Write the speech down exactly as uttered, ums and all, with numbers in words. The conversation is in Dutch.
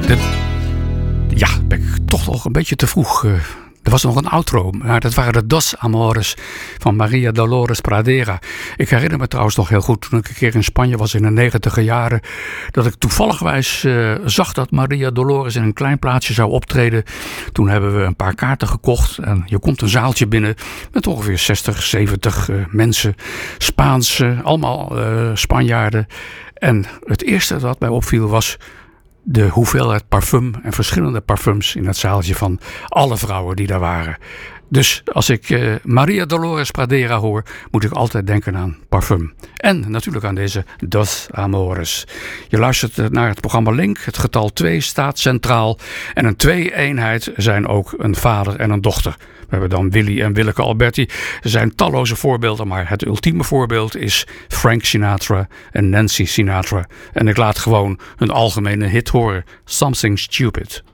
De, ja, ben ik toch nog een beetje te vroeg. Uh, er was nog een outro, maar dat waren de Dos Amores van Maria Dolores Pradera. Ik herinner me trouwens nog heel goed toen ik een keer in Spanje was in de negentiger jaren, dat ik toevalligwijs uh, zag dat Maria Dolores in een klein plaatsje zou optreden. Toen hebben we een paar kaarten gekocht en je komt een zaaltje binnen met ongeveer zestig, zeventig uh, mensen. Spaans, uh, allemaal uh, Spanjaarden. En het eerste dat mij opviel was de hoeveelheid parfum en verschillende parfums in het zaaltje van alle vrouwen die daar waren. Dus als ik uh, Maria Dolores Pradera hoor, moet ik altijd denken aan parfum. En natuurlijk aan deze Dos Amores. Je luistert naar het programma Link. Het getal twee staat centraal. En een twee-eenheid zijn ook een vader en een dochter. We hebben dan Willy en Willeke Alberti. Er zijn talloze voorbeelden, maar het ultieme voorbeeld is Frank Sinatra en Nancy Sinatra. En ik laat gewoon een algemene hit horen. Something Stupid.